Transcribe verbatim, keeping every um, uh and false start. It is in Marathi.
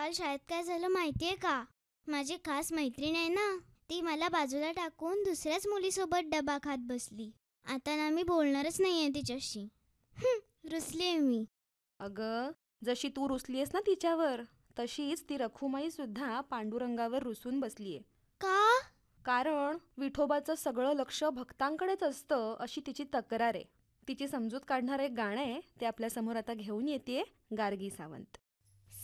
काल शाळेत काय झालं माहितीये का? माझी खास मैत्रीण आहे ना, ती मला बाजूला टाकून दुसऱ्याच मुलीसोबत डबा खात बसली. आता ना मी बोलणारच नाहीये तिच्याशी. हं, रुसलीये मी. अगं, जशी तू रुसलीयस ना तिच्यावर, तशीच ती रखुमाई सुद्धा पांडुरंगावर रुसून बसलीये. का? कारण विठोबाचं सगळं लक्ष भक्तांकडेच असतं अशी तिची तक्रार आहे. तिची समजूत काढणारं एक गाणं आहे, ते आपल्यासमोर आता घेऊन येतेय गार्गी सावंत.